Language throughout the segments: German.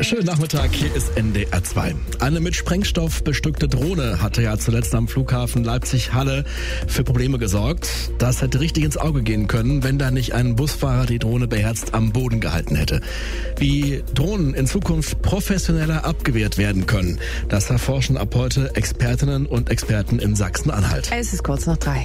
Schönen Nachmittag, hier ist NDR 2. Eine mit Sprengstoff bestückte Drohne hatte ja zuletzt am Flughafen Leipzig-Halle für Probleme gesorgt. Das hätte richtig ins Auge gehen können, wenn da nicht ein Busfahrer die Drohne beherzt am Boden gehalten hätte. Wie Drohnen in Zukunft professioneller abgewehrt werden können, das erforschen ab heute Expertinnen und Experten in Sachsen-Anhalt. Es ist kurz nach 3.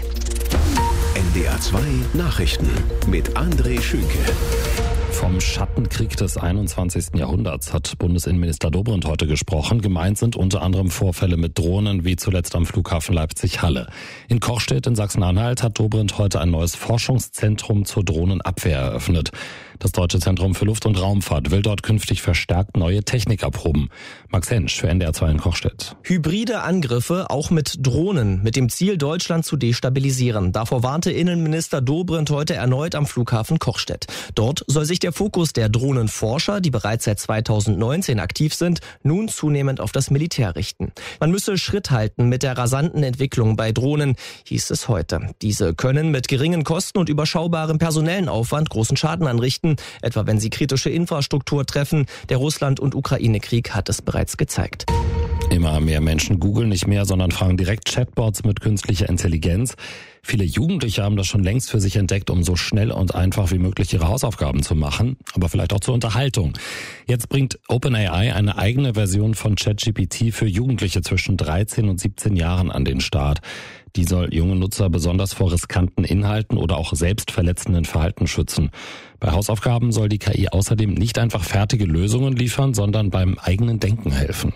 NDR 2 Nachrichten mit André Schünke. Vom Schattenkrieg des 21. Jahrhunderts hat Bundesinnenminister Dobrindt heute gesprochen. Gemeint sind unter anderem Vorfälle mit Drohnen, wie zuletzt am Flughafen Leipzig-Halle. In Kochstedt in Sachsen-Anhalt hat Dobrindt heute ein neues Forschungszentrum zur Drohnenabwehr eröffnet. Das Deutsche Zentrum für Luft- und Raumfahrt will dort künftig verstärkt neue Technik erproben. Max Hensch für NDR 2 in Kochstedt. Hybride Angriffe auch mit Drohnen, mit dem Ziel, Deutschland zu destabilisieren. Davor warnte Innenminister Dobrindt heute erneut am Flughafen Kochstedt. Dort soll sich der Fokus der Drohnenforscher, die bereits seit 2019 aktiv sind, nun zunehmend auf das Militär richten. Man müsse Schritt halten mit der rasanten Entwicklung bei Drohnen, hieß es heute. Diese können mit geringen Kosten und überschaubarem personellen Aufwand großen Schaden anrichten, etwa wenn sie kritische Infrastruktur treffen. Der Russland- und Ukraine-Krieg hat es bereits gezeigt. Immer mehr Menschen googeln nicht mehr, sondern fragen direkt Chatbots mit künstlicher Intelligenz. Viele Jugendliche haben das schon längst für sich entdeckt, um so schnell und einfach wie möglich ihre Hausaufgaben zu machen, aber vielleicht auch zur Unterhaltung. Jetzt bringt OpenAI eine eigene Version von ChatGPT für Jugendliche zwischen 13 und 17 Jahren an den Start. Die soll junge Nutzer besonders vor riskanten Inhalten oder auch selbstverletzenden Verhalten schützen. Bei Hausaufgaben soll die KI außerdem nicht einfach fertige Lösungen liefern, sondern beim eigenen Denken helfen.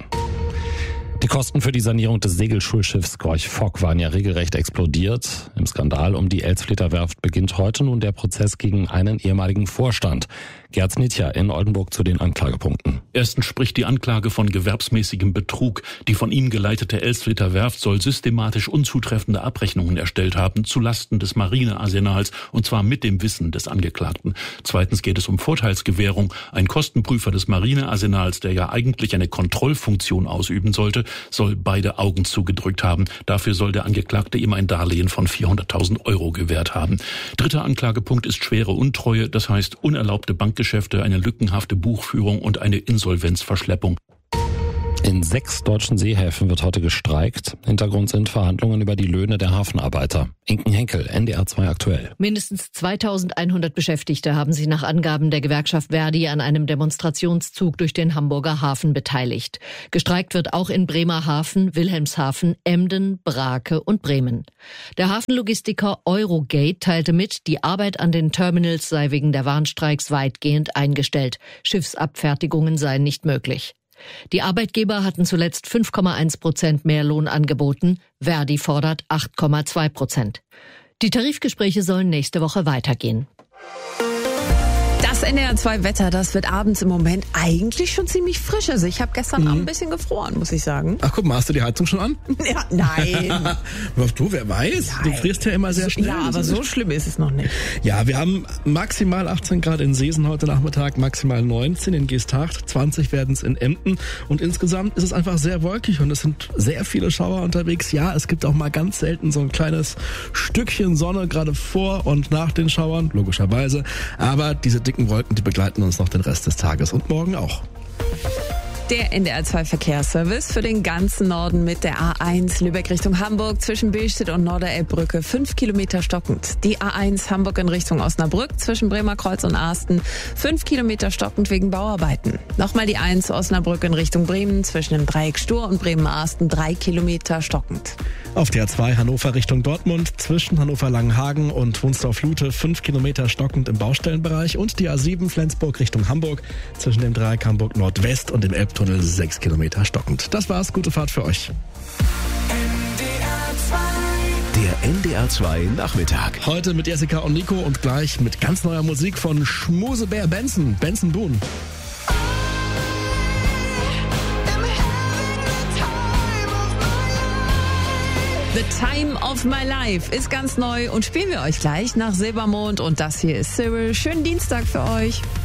Die Kosten für die Sanierung des Segelschulschiffs Gorch Fock waren ja regelrecht explodiert. Im Skandal um die Elsflethner Werft beginnt heute nun der Prozess gegen einen ehemaligen Vorstand. Gerd Snitja in Oldenburg zu den Anklagepunkten. Erstens spricht die Anklage von gewerbsmäßigem Betrug. Die von ihm geleitete Elsflethner Werft soll systematisch unzutreffende Abrechnungen erstellt haben zulasten des Marinearsenals, und zwar mit dem Wissen des Angeklagten. Zweitens geht es um Vorteilsgewährung. Ein Kostenprüfer des Marinearsenals, der ja eigentlich eine Kontrollfunktion ausüben sollte, soll beide Augen zugedrückt haben. Dafür soll der Angeklagte ihm ein Darlehen von 400.000 Euro gewährt haben. Dritter Anklagepunkt ist schwere Untreue, das heißt unerlaubte Bankgeschäfte, eine lückenhafte Buchführung und eine Insolvenzverschleppung. In 6 deutschen Seehäfen wird heute gestreikt. Hintergrund sind Verhandlungen über die Löhne der Hafenarbeiter. Inken Henkel, NDR 2 aktuell. Mindestens 2100 Beschäftigte haben sich nach Angaben der Gewerkschaft Verdi an einem Demonstrationszug durch den Hamburger Hafen beteiligt. Gestreikt wird auch in Bremerhaven, Wilhelmshaven, Emden, Brake und Bremen. Der Hafenlogistiker Eurogate teilte mit, die Arbeit an den Terminals sei wegen der Warnstreiks weitgehend eingestellt. Schiffsabfertigungen seien nicht möglich. Die Arbeitgeber hatten zuletzt 5,1% mehr Lohn angeboten. Verdi fordert 8,2%. Die Tarifgespräche sollen nächste Woche weitergehen. Das NDR 2 Wetter, das wird abends im Moment eigentlich schon ziemlich frisch. Also ich habe gestern Abend ein bisschen gefroren, muss ich sagen. Ach guck mal, hast du die Heizung schon an? Ja, nein. Du, wer weiß? Nein. Du frierst ja immer sehr schnell. Ja, aber so schlimm ist es noch nicht. Ja, wir haben maximal 18 Grad in Seesen heute Nachmittag, maximal 19 in Geesthacht, 20 werden es in Emden. Und insgesamt ist es einfach sehr wolkig und es sind sehr viele Schauer unterwegs. Ja, es gibt auch mal ganz selten so ein kleines Stückchen Sonne, gerade vor und nach den Schauern, logischerweise. Aber diese dicken Wolken, die begleiten uns noch den Rest des Tages und morgen auch. Der NDR 2 Verkehrsservice für den ganzen Norden mit der A1 Lübeck Richtung Hamburg zwischen Billstedt und Norderelbbrücke 5 Kilometer stockend. Die A1 Hamburg in Richtung Osnabrück zwischen Bremerkreuz und Asten 5 Kilometer stockend wegen Bauarbeiten. Nochmal die 1 Osnabrück in Richtung Bremen zwischen dem Dreieck Stur und Bremen-Asten 3 Kilometer stockend. Auf der A2 Hannover Richtung Dortmund zwischen Hannover-Langenhagen und Wunsdorf-Lute 5 Kilometer stockend im Baustellenbereich und die A7 Flensburg Richtung Hamburg zwischen dem Dreieck Hamburg Nordwest und dem Elbtunnel 6 Kilometer stockend. Das war's, gute Fahrt für euch. Der NDR 2 Nachmittag. Heute mit Jessica und Nico und gleich mit ganz neuer Musik von Schmusebär Benson Boone. The Time of My Life ist ganz neu und spielen wir euch gleich nach Silbermond. Und das hier ist Cyril. Schönen Dienstag für euch.